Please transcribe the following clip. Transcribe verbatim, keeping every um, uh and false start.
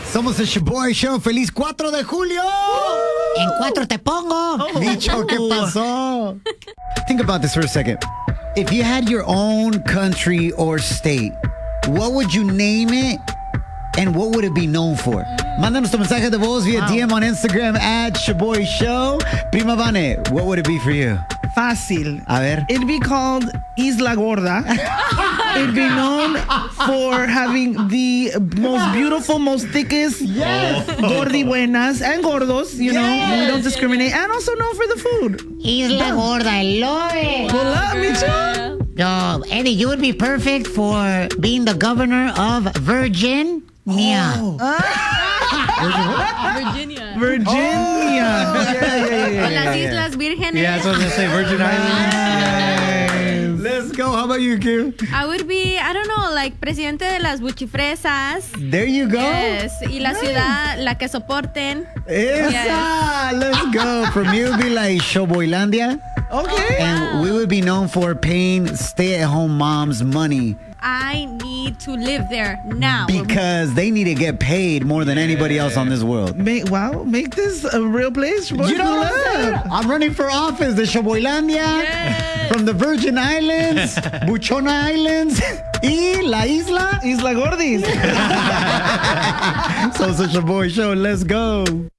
Somos el Shaboy Show. ¡Feliz cuatro de julio! En cuatro te pongo. Bicho, ¿qué pasó? Think about this for a second. If you had your own country or state, what would you name it and what would it be known for? Mándanos tu mensaje de voz via wow. D M on Instagram at Shaboy Show. Prima Vane, what would it be for you? Fácil. A ver. It'd be called Isla Gorda. It'd be known for having the most beautiful, most thickest yes. gordi buenas and gordos, you know, yes. we don't discriminate, and also known for the food. Isla Gorda, I love it. Pull up, Micho. Yo, Eddie, you would be perfect for being the governor of Virginia. Oh. Virginia. Virginia. Oh. Yeah, yeah, yeah, yeah, Las yeah, Islas Vírgenes. Yeah, that's what I was going to say. Virgin Islands. Let's go. How about you, Q? I would be, I don't know, like presidente de las buchifresas. There you go. Yes. Y la ciudad, la que soporten. Esa. Yes. Let's go. From you, it'd be like Showboylandia. Okay. And we would be known for paying stay-at-home moms money. I need to live there now. Because they need to get paid more than anybody else on this world. Make, wow, make this a real place. You know what I'm saying? I'm running for office. The Showboylandia. Yes. From the Virgin Islands. Buchona Islands. Y La Isla. Isla Gordis. So it's a Shaboy Show. Let's go.